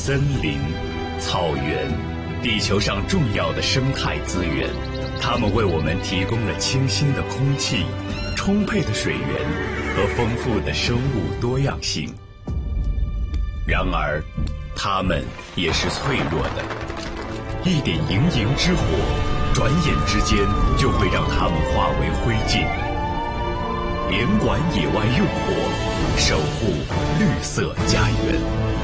森林、草原，地球上重要的生态资源，它们为我们提供了清新的空气、充沛的水源和丰富的生物多样性。然而，它们也是脆弱的，一点营营之火，转眼之间就会让它们化为灰烬。联管野外用火，守护绿色家园。